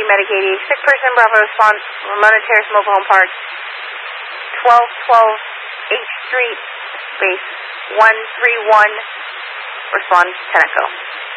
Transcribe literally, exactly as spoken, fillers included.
Medic eighty. Sick person, Bravo, respond. Ramona Terrace Mobile Home Park. twelve twelve eighth Street, space one three one. Respond, ten Echo.